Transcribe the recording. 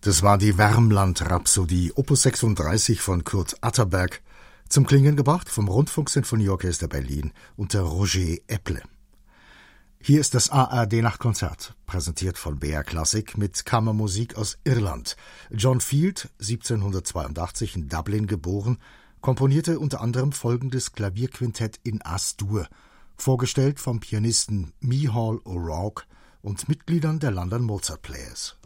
Das war die Värmland-Rhapsodie, Opus 36 von Kurt Atterberg, zum Klingen gebracht vom Rundfunksinfonieorchester Berlin unter Roger Epple. Hier ist das ARD-Nachtkonzert, präsentiert von BR Classic mit Kammermusik aus Irland. John Field, 1782 in Dublin geboren, komponierte unter anderem folgendes Klavierquintett in As-Dur, vorgestellt vom Pianisten Micheál O'Rourke und Mitgliedern der London Mozart Players.